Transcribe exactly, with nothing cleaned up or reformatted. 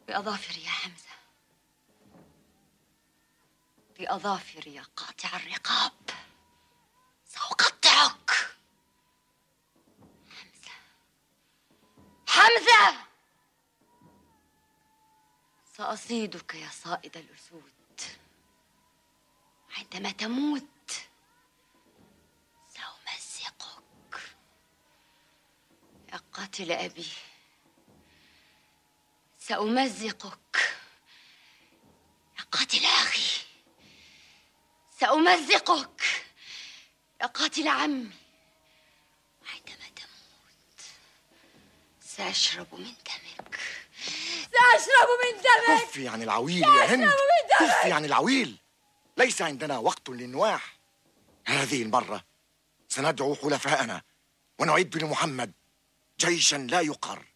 بأظافري يا حمزة، بأظافري يا قاطع الرقاب، سأقطعك. حمزة، حمزة، سأصيدك يا صائد الأسود، عندما تموت سأمزقك يا قاتل أبي، سأمزقك يا قاتل أخي، سأمزقك يا قاتل عمي، وعندما تموت سأشرب من دمك، سأشرب من دمك. كفي عن العويل يا هند، كفي عن العويل، ليس عندنا وقت للنواح. هذه المرة سندعو حلفاءنا ونعد لمحمد جيشا لا يقهر.